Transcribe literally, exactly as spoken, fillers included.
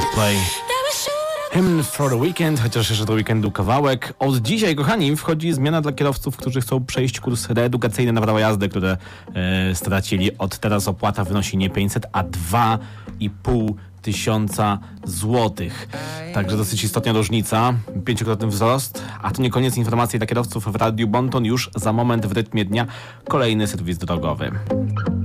Coldplay. Hymn for the Weekend, chociaż jeszcze do weekendu kawałek. Od dzisiaj, kochani, wchodzi zmiana dla kierowców, którzy chcą przejść kurs reedukacyjny na prawo jazdy, które e, stracili. Od teraz opłata wynosi nie pięćset, a dwa i pół tysiąca złotych. Także dosyć istotna różnica, pięciokrotny wzrost. A to nie koniec informacji dla kierowców w Radiu Bonton. Już za moment w rytmie dnia kolejny serwis drogowy.